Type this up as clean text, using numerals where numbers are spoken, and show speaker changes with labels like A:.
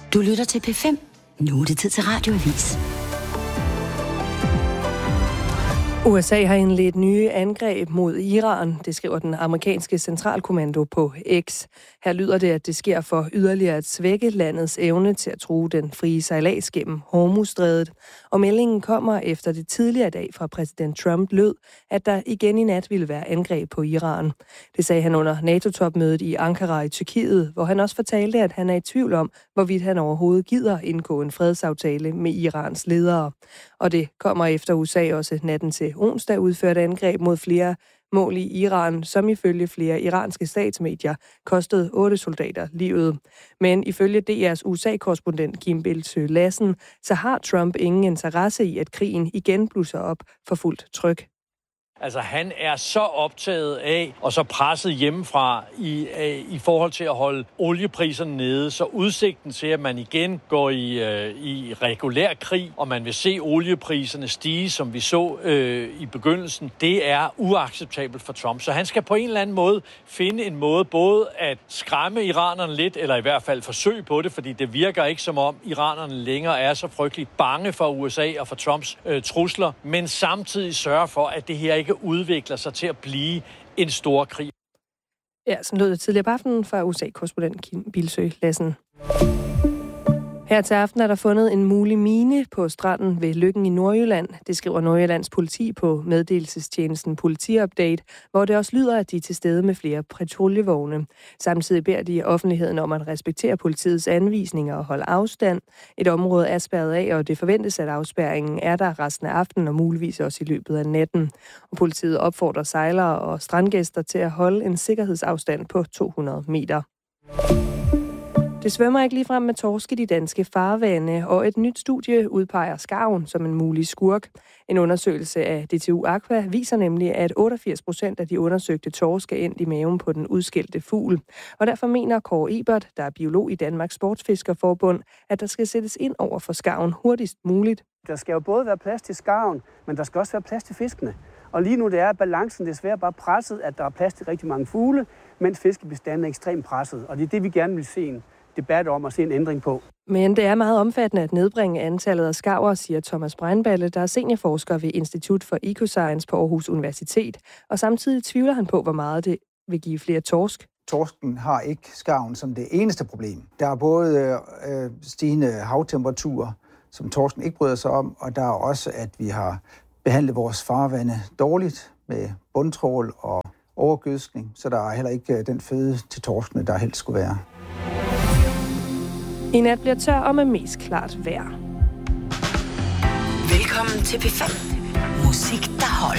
A: Du lytter til P5. Nu er det tid til Radioavis.
B: USA har indledt nye angreb mod Iran, det skriver den amerikanske centralkommando på X. Her lyder det, at det sker for yderligere at svække landets evne til at true den frie sejlads gennem Hormuzstrædet. Og meldingen kommer efter det tidligere i dag fra præsident Trump lød, at der igen i nat ville være angreb på Iran. Det sagde han under NATO-topmødet i Ankara i Tyrkiet, hvor han også fortalte, at han er i tvivl om, hvorvidt han overhovedet gider indgå en fredsaftale med Irans ledere. Og det kommer efter USA også natten til onsdag udførte angreb mod flere mål i Iran, som ifølge flere iranske statsmedier kostede 8 soldater livet. Men ifølge DR's USA-korrespondent Kim Bildsøe Lassen, så har Trump ingen interesse i, at krigen igen blusser op for fuldt tryk.
C: Altså, han er så optaget af og så presset hjemmefra i forhold til at holde oliepriserne nede, så udsigten til, at man igen går i regulær krig, og man vil se oliepriserne stige, som vi så i begyndelsen, det er uacceptabelt for Trump. Så han skal på en eller anden måde finde en måde både at skræmme iranerne lidt, eller i hvert fald forsøge på det, fordi det virker ikke som om iranerne længere er så frygteligt bange for USA og for Trumps trusler, men samtidig sørge for, at det her ikke udvikler sig til at blive en stor krig.
B: Ja, sådan lød det tidligere på aftenen fra USA-korrespondent Kim Bildsøe Lassen. Her til aften er der fundet en mulig mine på stranden ved Løkken i Nordjylland. Det skriver Nordjyllands politi på meddelelsestjenesten Politiupdate, hvor det også lyder, at de er til stede med flere patruljevogne. Samtidig beder de offentligheden om at respektere politiets anvisninger og holde afstand. Et område er spærret af, og det forventes, at afspærringen er der resten af aftenen og muligvis også i løbet af natten. Og politiet opfordrer sejlere og strandgæster til at holde en sikkerhedsafstand på 200 meter. Det svømmer ikke ligefrem med torsk i de danske farvande, og et nyt studie udpeger skarven som en mulig skurk. En undersøgelse af DTU Aqua viser nemlig, at 88% af de undersøgte torsk er endt i maven på den udskilte fugl. Og derfor mener Kåre Ebert, der er biolog i Danmarks Sportsfiskerforbund, at der skal sættes ind over for skarven hurtigst muligt.
D: Der skal jo både være plads til skarven, men der skal også være plads til fiskene. Og lige nu det er balancen desværre bare presset, at der er plads til rigtig mange fugle, mens fiskebestanden er ekstremt presset. Og det er det, vi gerne vil se en debat om at se en ændring på.
B: Men det er meget omfattende at nedbringe antallet af skarver, siger Thomas Breinballe, der er seniorforsker ved Institut for Ecoscience på Aarhus Universitet. Og samtidig tvivler han på, hvor meget det vil give flere torsk.
E: Torsken har ikke skarven som det eneste problem. Der er både stigende havtemperaturer, som torsken ikke bryder sig om, og der er også, at vi har behandlet vores farvande dårligt med bundtrål og overgødskning, så der er heller ikke den føde til torskene, der helst skulle være.
B: I nat bliver tør og med mest klart vejr.
A: Velkommen til P5. Musik, der holder.